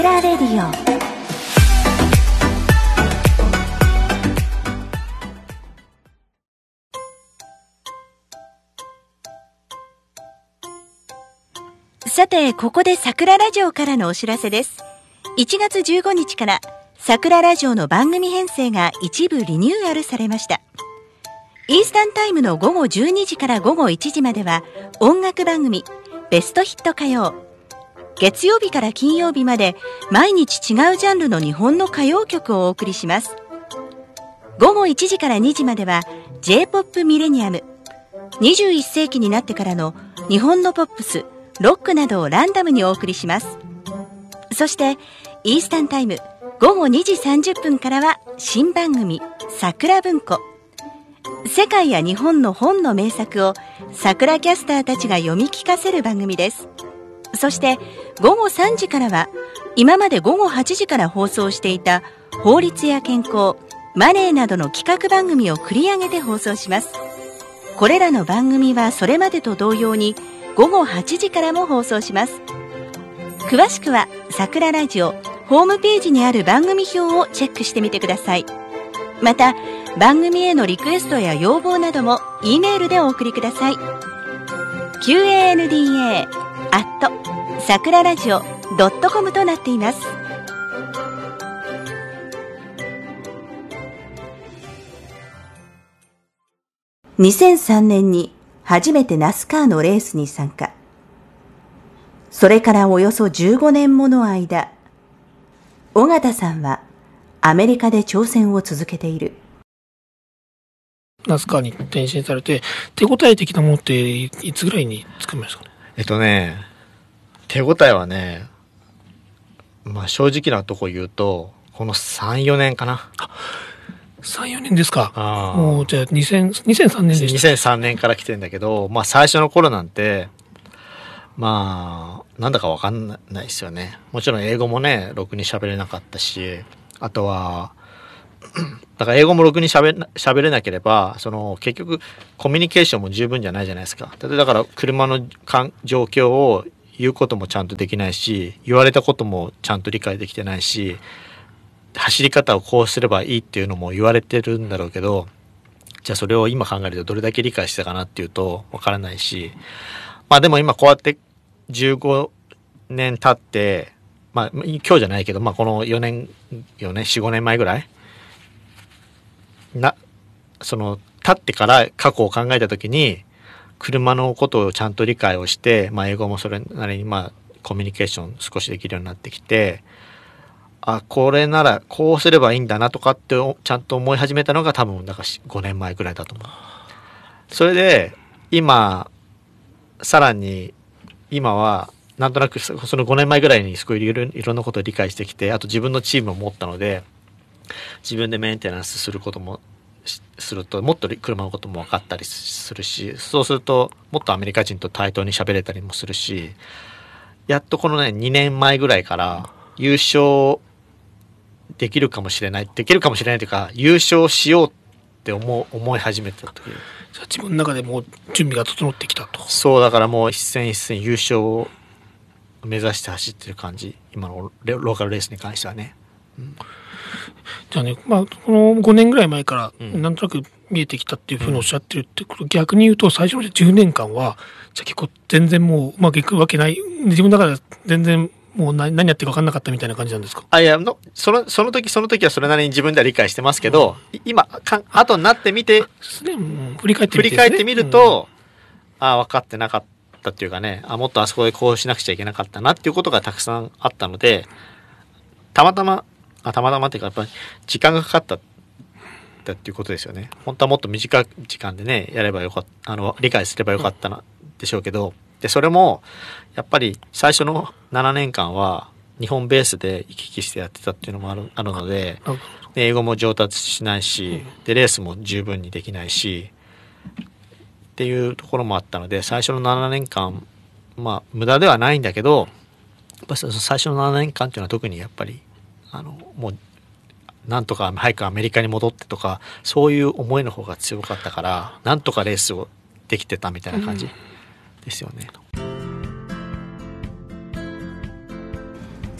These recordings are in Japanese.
ラレディオ。さて、ここで桜ラジオからのお知らせです。1月15日から桜ラジオの番組編成が一部リニューアルされました。イースタンタイムの午後12時から午後1時までは音楽番組ベストヒット歌謡。月曜日から金曜日まで毎日違うジャンルの日本の歌謡曲をお送りします。午後1時から2時までは J-POP ミレニアム。21世紀になってからの日本のポップス、ロックなどをランダムにお送りします。そしてイースタンタイム午後2時30分からは新番組桜文庫。世界や日本の本の名作を桜キャスターたちが読み聞かせる番組です。そして午後3時からは今まで午後8時から放送していた法律や健康、マネーなどの企画番組を繰り上げて放送します。これらの番組はそれまでと同様に午後8時からも放送します。詳しくは桜ラジオホームページにある番組表をチェックしてみてください。また番組へのリクエストや要望なども E メールでお送りください。 QANDA@sakuraradio.com となっています。2003年に初めてナスカーのレースに参加。それからおよそ15年もの間、尾形さんはアメリカで挑戦を続けている。 ナスカーに転身されて、手応え的なものっていつぐらいにつかみましたかね。手応えはね、正直なとこ言うと、この3、4年かな。 3、4年ですか。もうじゃあ2003年でした。 2003年から来てんだけど、最初の頃なんて、なんだかわかんないですよね。もちろん英語もね、ろくに喋れなかったし、あとは、だから英語もろくに喋れなければ、結局コミュニケーションも十分じゃないじゃないですか。だから車の状況を言うこともちゃんとできないし、言われたこともちゃんと理解できてないし、走り方をこうすればいいっていうのも言われてるんだろうけど、じゃあそれを今考えるとどれだけ理解してたかなっていうとわからないし、でも今こうやって15年経って、今日じゃないけど、この4、5年前ぐらい経ってから過去を考えたときに、車のことをちゃんと理解をして、英語もそれなりにコミュニケーション少しできるようになってきて、これならこうすればいいんだなとかってちゃんと思い始めたのが多分5年前ぐらいだと思う。それでさらに今はなんとなくその5年前ぐらいにすごいいろんなことを理解してきて、あと自分のチームを持ったので、自分でメンテナンスすることもするともっと車のことも分かったりするし、そうするともっとアメリカ人と対等に喋れたりもするし、やっとこのね2年前ぐらいから優勝できるかもしれないというか、優勝しようって思い始めた時、 自分の中でもう準備が整ってきたと。 そうだからもう一戦一戦優勝を目指して走ってる感じ、今のローカルレースに関してはね。 じゃあね、この5年ぐらい前からなんとなく見えてきたっていうふうにおっしゃってるってこと、逆に言うと最初の10年間はじゃあ結構全然もううまくいくわけない、自分の中で全然もう何やってるか分かんなかったみたいな感じなんですか？ いや、その時はそれなりに自分では理解してますけど、今後になってみて、 振り返ってみると、分かってなかったっていうかね、もっとあそこでこうしなくちゃいけなかったなっていうことがたくさんあったので、たまたまっていうかやっぱり時間がかかったっていうことですよね。本当はもっと短い時間でねやればよかった、理解すればよかったなでしょうけど、でそれもやっぱり最初の7年間は日本ベースで行き来してやってたっていうのもあるので、英語も上達しないし、でレースも十分にできないしっていうところもあったので、最初の7年間無駄ではないんだけど、やっぱ最初の7年間っていうのは特にやっぱりもうなんとか早くアメリカに戻ってとか、そういう思いの方が強かったから、なんとかレースをできてたみたいな感じですよね。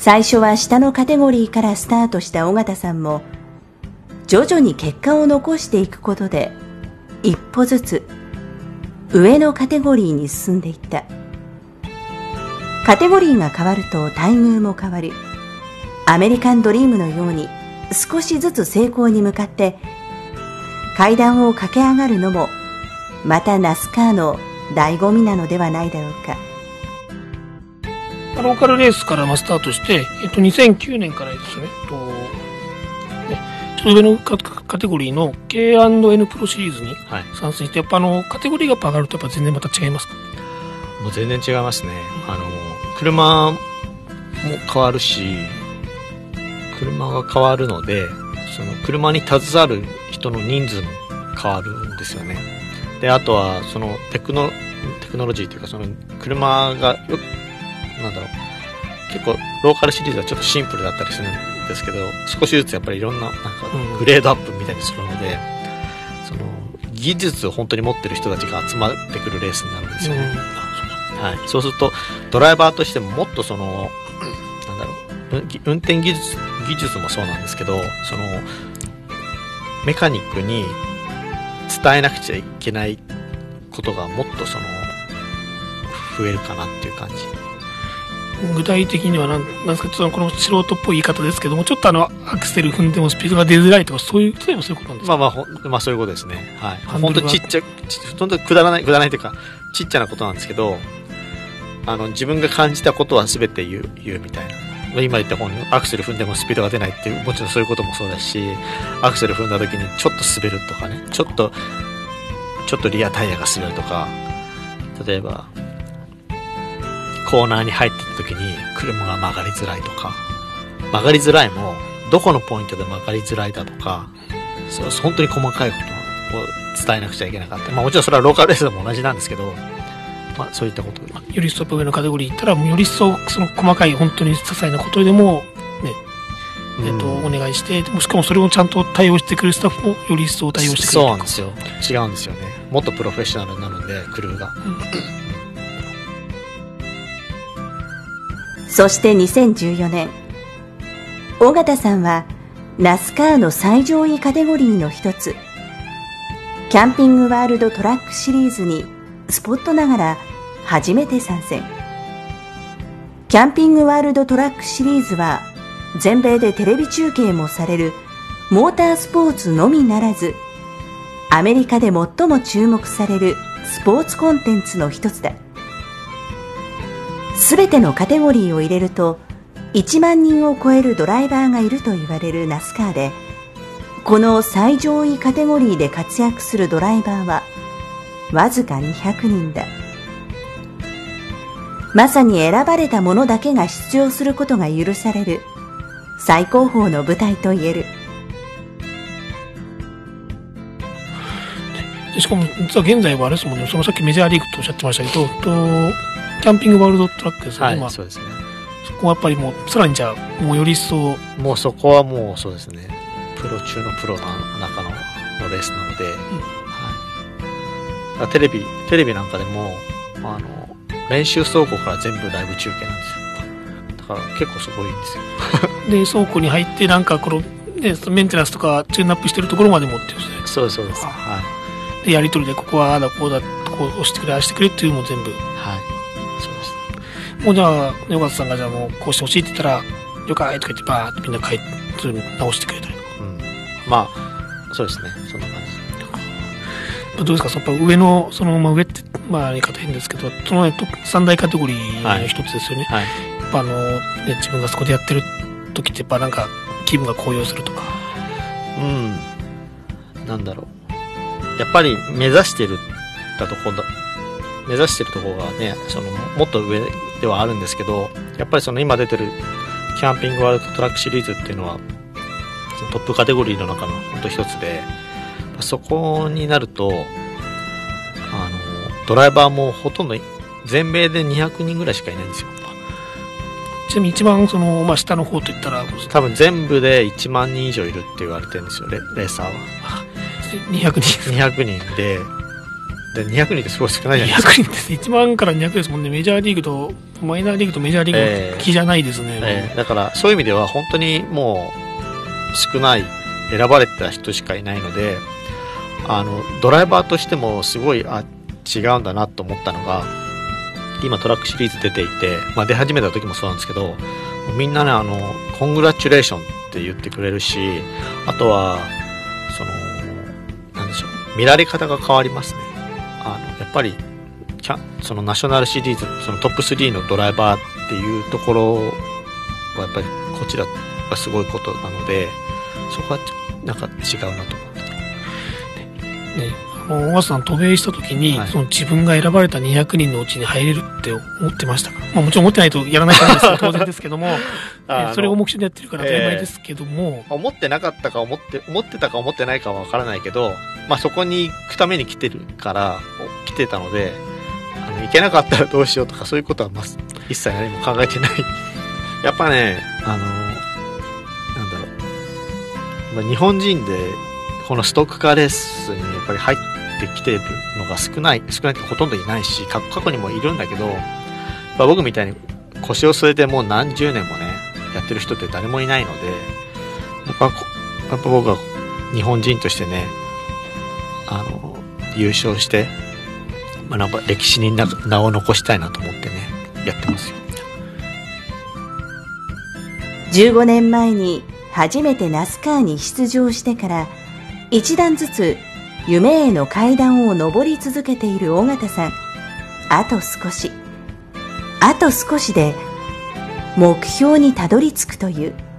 最初は下のカテゴリーからスタートした尾形さんも、徐々に結果を残していくことで一歩ずつ上のカテゴリーに進んでいった。カテゴリーが変わると待遇も変わり、アメリカンドリームのように少しずつ成功に向かって階段を駆け上がるのもまたナスカーの醍醐味なのではないだろうか。 ローカルレースからスタートして、2009年からですね、ちょっと上のカテゴリーの K&N プロシリーズに参戦して、やっぱカテゴリーが上がるとやっぱ全然また違いますか？ もう全然違いますね。車も変わるし、車が変わるので、その車に携わる人の人数も変わるんですよね。で、あとはそのテクノロジーというか、その車がなんだろう、結構ローカルシリーズはちょっとシンプルだったりするんですけど、少しずつやっぱりいろんなグレードアップみたいにするので、その技術を本当に持ってる人たちが集まってくるレースになるんですよね。はい、そうするとドライバーとしてももっとそのなんだろう、運転技術もそうなんですけど、そのメカニックに伝えなくちゃいけないことがもっとその増えるかなっていう感じ。 具体的には何ですか、この素人っぽい言い方ですけども、ちょっとアクセル踏んでもスピードが出づらいとか、そういうことなんですか？ まあそういうことですね。はい。本当に本当にくだらないというか、ちっちゃなことなんですけど、自分が感じたことは全て言うみたいな。今言ったアクセル踏んでもスピードが出ないっていう、もちろんそういうこともそうだし、アクセル踏んだ時にちょっと滑るとかね、ちょっとリアタイヤが滑るとか、例えばコーナーに入ってた時に車が曲がりづらいとか、曲がりづらいもどこのポイントで曲がりづらいだとか、そう本当に細かいことを伝えなくちゃいけなかった。もちろんそれはローカルレースでも同じなんですけど、そういったことで、 より一層上のカテゴリー行ったら、より一層その細かい本当に些細なことでもね、お願いして、しかもそれをちゃんと対応してくれるスタッフもより一層対応してくれる。 そうなんですよ。違うんですよね。もっとプロフェッショナルになるんで、クルーが。 そして2014年、尾形さんはナスカーの最上位カテゴリーの一つ、キャンピングワールドトラックシリーズにスポットながら初めて参戦。キャンピングワールドトラックシリーズは全米でテレビ中継もされるモータースポーツのみならず、アメリカで最も注目されるスポーツコンテンツの一つだ。すべてのカテゴリーを入れると1万人を超えるドライバーがいると言われるナスカーで、この最上位カテゴリーで活躍するドライバーはわずか200人だ。まさに選ばれた者だけが出場することが許される最高峰の舞台と言える。 しかも実は現在はあれですもんね、そのさっきメジャーリーグとおっしゃってましたけど、キャンピングワールドトラックですね。 はい、そうですね。 そこはやっぱりもうさらにじゃあもうより一層、 もうそこはもうそうですね、プロ中のプロの中のレースなので、はい、テレビなんかでも練習走行から全部ライブ中継なんですよ。だから結構すごいんですでよ。 倉庫に入ってなんかこの、ね、メンテナンスとかチューンアップしてるところまで持ってるんですね。 そうですそうです。はい。 でやり取りでここはああだこうだこう押してくれああしてくれっていうのも全部。 はい。そうです。 もうじゃあ尾形さんがじゃあもうこうしてほしいって言ったら了解とか言ってバーってみんな直してくれたりとか。 まあそうですね、そんな感じ。 どうですか、その上のその、上って言い方変ですけど、その三大カテゴリーの一つですよね。はい、やっぱね、自分がそこでやってる時ってやっぱなんか気分が高揚するとか。 なんだろう。やっぱり目指してるところがね、もっと上ではあるんですけど、やっぱり今出てるキャンピングワールドトラックシリーズっていうのはトップカテゴリーの中の本当一つで、そこになるとドライバーもほとんど全米で200人ぐらいしかいないんですよ。 ちなみに一番下の方といったら多分全部で1万人以上いるって言われてるんですよ、レーサーは。 200人で、 で200人ってすごい少ないじゃないですか。 200人です。1万から200ですもんね。メジャーリーグとマイナーリーグとメジャーリーグの比じゃないですね。 だからそういう意味では本当にもう少ない選ばれた人しかいないので、ドライバーとしてもすごい違うんだなと思ったのが、今トラックシリーズ出ていて、出始めた時もそうなんですけど、みんなねコングラチュレーションって言ってくれるし、あとはなんでしょう、見られ方が変わりますね。やっぱりそのナショナルシリーズ、そのトップ3のドライバーっていうところはやっぱりこちらがすごいことなので、そこはなんか違うなと思って。 小笠さん渡米した時に、その自分が選ばれた200人のうちに入れるって思ってましたか？もちろん思ってないとやらないからですよ当然ですけどもそれを目標でやってるから当たり前ですけども、 思ってなかったか思ってたか思ってないかは分からないけど、そこに行くために来てたので、行けなかったらどうしようとかそういうことは一切何も考えてないやっぱね、なんだろう、日本人でこのストックカーレースにやっぱり入ってきてるのが少ないってほとんどいないし、過去にもいるんだけど、僕みたいに腰を据えてもう何十年もねやってる人って誰もいないので、やっぱ僕は日本人としてね、優勝して、なんか歴史に名を残したいなと思ってねやってますよ。 15年前に初めてナスカーに出場してから一段ずつ夢への階段を上り続けている尾形さん。あと少しで目標にたどり着くという